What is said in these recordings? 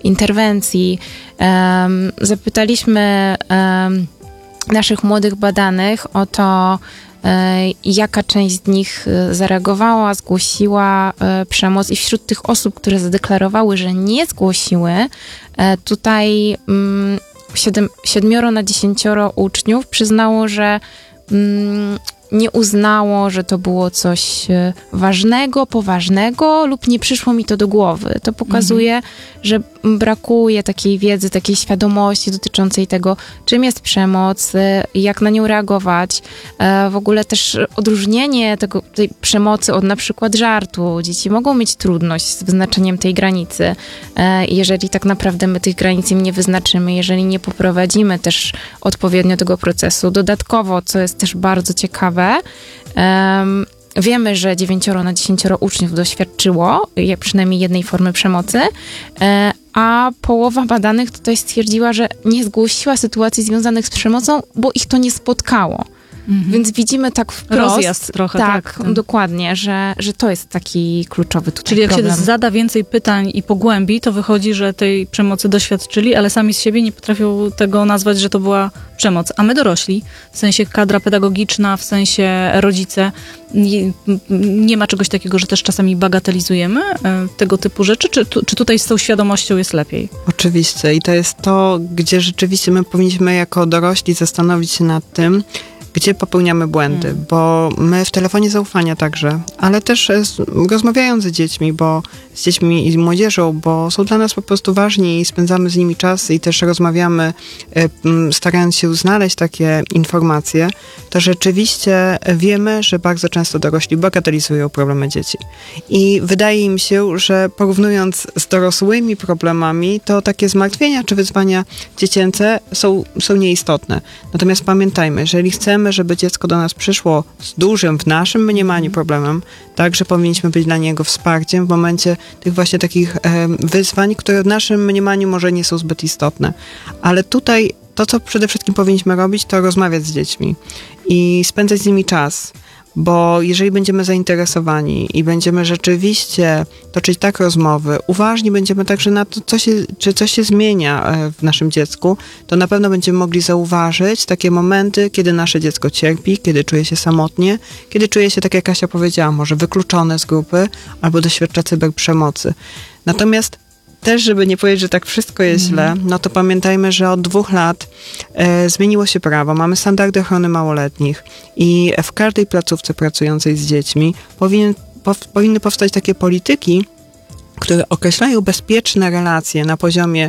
interwencji. Zapytaliśmy naszych młodych badanych o to, jaka część z nich zareagowała, zgłosiła przemoc i wśród tych osób, które zadeklarowały, że nie zgłosiły, tutaj 7 na 10 uczniów przyznało, że nie uznało, że to było coś ważnego, poważnego lub nie przyszło mi to do głowy. To pokazuje, że brakuje takiej wiedzy, takiej świadomości dotyczącej tego, czym jest przemoc, jak na nią reagować. W ogóle też odróżnienie tej przemocy od na przykład żartu. Dzieci mogą mieć trudność z wyznaczeniem tej granicy. Jeżeli tak naprawdę my tych granic im nie wyznaczymy, jeżeli nie poprowadzimy też odpowiednio tego procesu. Dodatkowo, co jest też bardzo ciekawe, wiemy, że 9 na 10 uczniów doświadczyło przynajmniej jednej formy przemocy, a połowa badanych tutaj stwierdziła, że nie zgłosiła sytuacji związanych z przemocą, bo ich to nie spotkało. Więc widzimy tak wprost. Rozjazd trochę, tak? Dokładnie, że to jest taki kluczowy tutaj Czyli jak problem. się zada więcej pytań i pogłębi, to wychodzi, że tej przemocy doświadczyli, ale sami z siebie nie potrafią tego nazwać, że to była przemoc. A my dorośli, w sensie kadra pedagogiczna, w sensie rodzice, nie ma czegoś takiego, że też czasami bagatelizujemy tego typu rzeczy? Czy tutaj z tą świadomością jest lepiej? Oczywiście. I to jest to, gdzie rzeczywiście my powinniśmy jako dorośli zastanowić się nad tym, gdzie popełniamy błędy, bo my w telefonie zaufania także, ale też rozmawiając z dziećmi, z dziećmi i młodzieżą, bo są dla nas po prostu ważni i spędzamy z nimi czas i też rozmawiamy, starając się znaleźć takie informacje, to rzeczywiście wiemy, że bardzo często dorośli bagatelizują problemy dzieci. I wydaje im się, że porównując z dorosłymi problemami, to takie zmartwienia czy wyzwania dziecięce są nieistotne. Natomiast pamiętajmy, jeżeli chcemy, żeby dziecko do nas przyszło z dużym, w naszym mniemaniu problemem, także powinniśmy być dla niego wsparciem w momencie tych właśnie takich wyzwań, które w naszym mniemaniu może nie są zbyt istotne. Ale tutaj to, co przede wszystkim powinniśmy robić, to rozmawiać z dziećmi i spędzać z nimi czas. Bo jeżeli będziemy zainteresowani i będziemy rzeczywiście toczyć tak rozmowy, uważni będziemy także na to, czy coś się zmienia w naszym dziecku, to na pewno będziemy mogli zauważyć takie momenty, kiedy nasze dziecko cierpi, kiedy czuje się samotnie, kiedy czuje się, tak jak Kasia powiedziała, może wykluczone z grupy albo doświadcza cyberprzemocy. Natomiast też, żeby nie powiedzieć, że tak wszystko jest źle, no to pamiętajmy, że od 2 lat zmieniło się prawo. Mamy standardy ochrony małoletnich i w każdej placówce pracującej z dziećmi powinny powstać takie polityki, które określają bezpieczne relacje na poziomie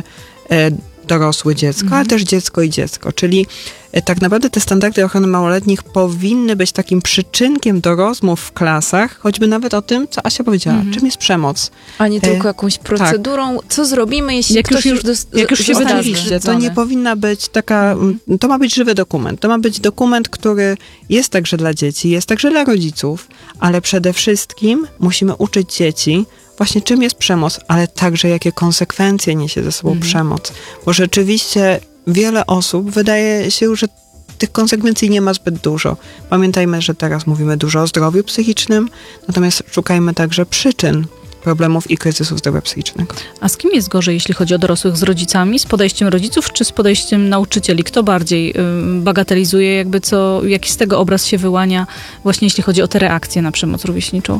dorosłe dziecko, ale też dziecko i dziecko. Czyli tak naprawdę te standardy ochrony małoletnich powinny być takim przyczynkiem do rozmów w klasach, choćby nawet o tym, co Asia powiedziała, czym jest przemoc. A nie tylko jakąś procedurą, co zrobimy, jeśli ktoś już się wydarzy. To nie powinna być taka, to ma być żywy dokument. To ma być dokument, który jest także dla dzieci, jest także dla rodziców, ale przede wszystkim musimy uczyć dzieci właśnie czym jest przemoc, ale także jakie konsekwencje niesie ze sobą przemoc. Bo rzeczywiście wiele osób wydaje się, że tych konsekwencji nie ma zbyt dużo. Pamiętajmy, że teraz mówimy dużo o zdrowiu psychicznym, natomiast szukajmy także przyczyn problemów i kryzysów zdrowia psychicznego. A z kim jest gorzej, jeśli chodzi o dorosłych? Z rodzicami, z podejściem rodziców, czy z podejściem nauczycieli? Kto bardziej bagatelizuje, jaki z tego obraz się wyłania, właśnie jeśli chodzi o te reakcje na przemoc rówieśniczą?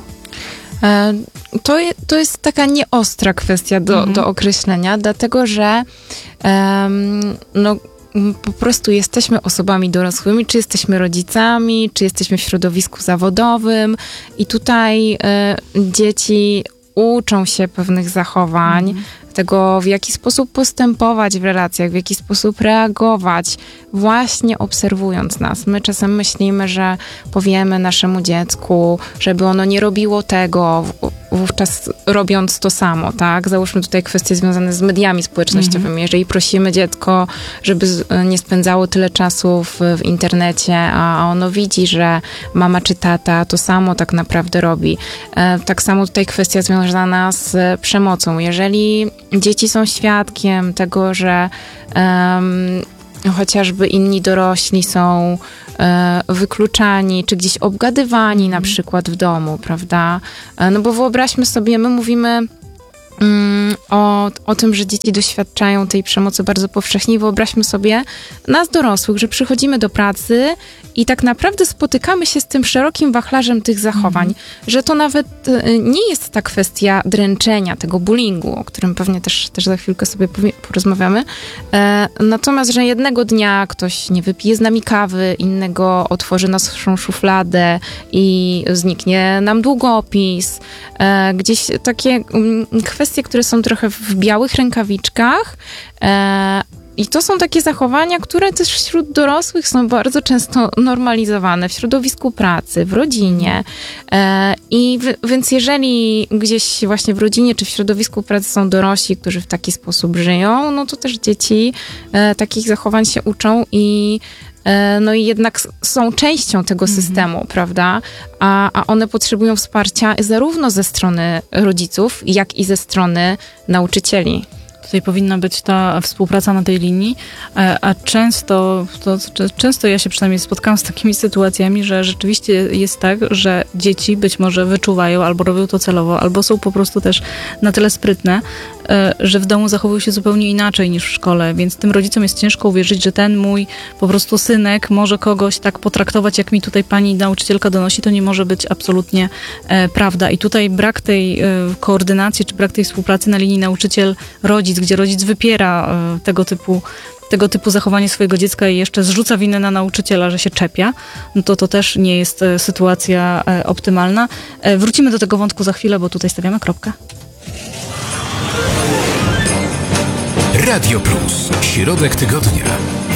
To jest taka nieostra kwestia do określenia, dlatego że po prostu jesteśmy osobami dorosłymi, czy jesteśmy rodzicami, czy jesteśmy w środowisku zawodowym i tutaj dzieci uczą się pewnych zachowań, tego, w jaki sposób postępować w relacjach, w jaki sposób reagować, właśnie obserwując nas. My czasem myślimy, że powiemy naszemu dziecku, żeby ono nie robiło tego, wówczas robiąc to samo, tak? Załóżmy tutaj kwestie związane z mediami społecznościowymi. Jeżeli prosimy dziecko, żeby nie spędzało tyle czasu w internecie, a ono widzi, że mama czy tata to samo tak naprawdę robi. Tak samo tutaj kwestia związana z przemocą. Jeżeli dzieci są świadkiem tego, że chociażby inni dorośli są wykluczani, czy gdzieś obgadywani na przykład w domu, prawda? No bo wyobraźmy sobie, my mówimy o tym, że dzieci doświadczają tej przemocy bardzo powszechnie. Wyobraźmy sobie nas dorosłych, że przychodzimy do pracy i tak naprawdę spotykamy się z tym szerokim wachlarzem tych zachowań, że to nawet nie jest ta kwestia dręczenia, tego bullyingu, o którym pewnie też za chwilkę sobie porozmawiamy. Natomiast, że jednego dnia ktoś nie wypije z nami kawy, innego otworzy naszą szufladę i zniknie nam długopis. Gdzieś takie kwestie, które są trochę w białych rękawiczkach. I to są takie zachowania, które też wśród dorosłych są bardzo często normalizowane w środowisku pracy, w rodzinie. Więc jeżeli gdzieś właśnie w rodzinie czy w środowisku pracy są dorośli, którzy w taki sposób żyją, no to też dzieci takich zachowań się uczą i jednak są częścią tego systemu, prawda? A one potrzebują wsparcia zarówno ze strony rodziców, jak i ze strony nauczycieli. Tutaj powinna być ta współpraca na tej linii, a często ja się przynajmniej spotkałam z takimi sytuacjami, że rzeczywiście jest tak, że dzieci być może wyczuwają albo robią to celowo, albo są po prostu też na tyle sprytne, że w domu zachowują się zupełnie inaczej niż w szkole, więc tym rodzicom jest ciężko uwierzyć, że ten mój po prostu synek może kogoś tak potraktować, jak mi tutaj pani nauczycielka donosi, to nie może być absolutnie prawda. I tutaj brak tej koordynacji, czy brak tej współpracy na linii nauczyciel-rodzic, gdzie rodzic wypiera tego typu zachowanie swojego dziecka i jeszcze zrzuca winę na nauczyciela, że się czepia, no to też nie jest sytuacja optymalna. Wrócimy do tego wątku za chwilę, bo tutaj stawiamy kropkę. Radio Plus. Środek tygodnia.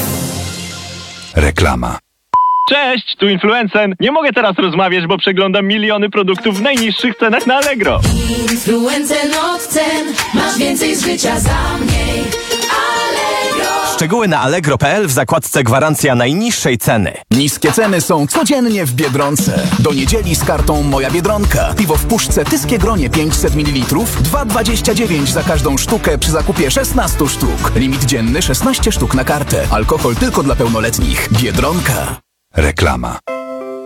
Reklama. Cześć, tu Influencen. Nie mogę teraz rozmawiać, bo przeglądam miliony produktów w najniższych cenach na Allegro. Influencen od cen. Masz więcej z życia za mniej. Allegro. Szczegóły na allegro.pl w zakładce gwarancja najniższej ceny. Niskie ceny są codziennie w Biedronce. Do niedzieli z kartą Moja Biedronka. Piwo w puszce Tyskie Gronie 500 ml 2,29 za każdą sztukę przy zakupie 16 sztuk. Limit dzienny 16 sztuk na kartę. Alkohol tylko dla pełnoletnich. Biedronka. Reklama.